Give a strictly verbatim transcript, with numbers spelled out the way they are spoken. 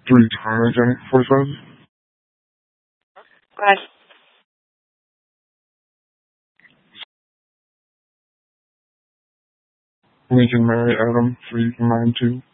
Three times, Jenny, forty-seven. Go ahead. Lincoln Mary Adam, three nine two.